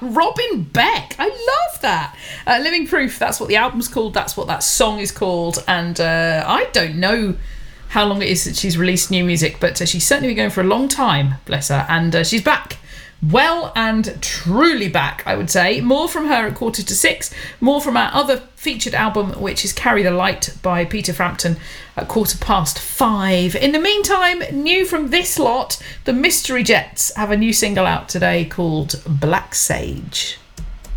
Robin Beck. I love that. Living Proof, that's what the album's called. That's what that song is called. And I don't know how long it is that she's released new music, but she's certainly been going for a long time, bless her. And she's back. Well and truly back, I would say. More from her at 5:45. More from our other featured album, which is Carry the Light by Peter Frampton, at 5:15. In the meantime, new from this lot, the Mystery Jets have a new single out today called Black Sage.